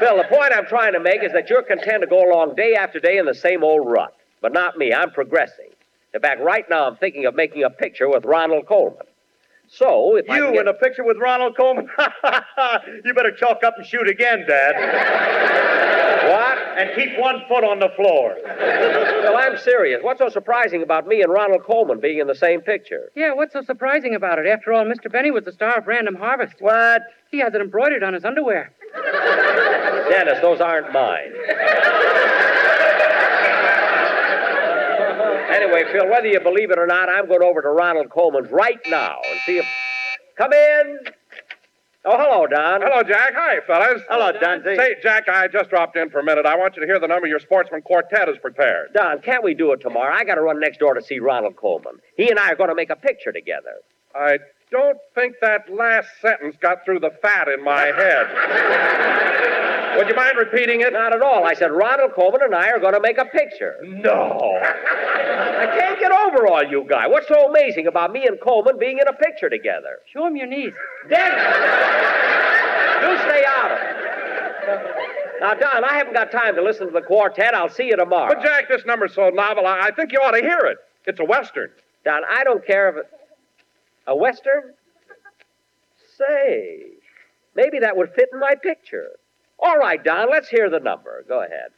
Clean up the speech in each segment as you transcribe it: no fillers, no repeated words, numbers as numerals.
Phil, the point I'm trying to make is that you're content to go along day after day in the same old rut. But not me. I'm progressing. In fact, right now I'm thinking of making a picture with Ronald Coleman. So, if I can in a picture with Ronald Coleman? You better chalk up and shoot again, Dad. What? And keep 1 foot on the floor. Well, I'm serious. What's so surprising about me and Ronald Coleman being in the same picture? Yeah, what's so surprising about it? After all, Mr. Benny was the star of Random Harvest. What? He has it embroidered on his underwear. Dennis, those aren't mine. Anyway, Phil, whether you believe it or not, I'm going over to Ronald Coleman's right now and see if... Come in. Oh, hello, Don. Hello, Jack. Hi, fellas. Hello, Dunsey. Say, Jack, I just dropped in for a minute. I want you to hear the number your sportsman quartet has prepared. Don, can't we do it tomorrow? I got to run next door to see Ronald Coleman. He and I are going to make a picture together. I don't think that last sentence got through the fat in my head. Would you mind repeating it? Not at all. I said Ronald Coleman and I are going to make a picture. No. I can't get over all you guys. What's so amazing about me and Coleman being in a picture together? Show him your knees. Dennis! You stay out of it. Now, Don, I haven't got time to listen to the quartet. I'll see you tomorrow. But, Jack, this number's so novel, I think you ought to hear it. It's a Western. Don, I don't care if it... A Western? Say, maybe that would fit in my picture. All right, Don, let's hear the number. Go ahead.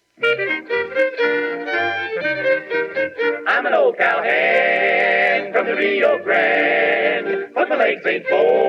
I'm an old cowhand from the Rio Grande, but my legs ain't full.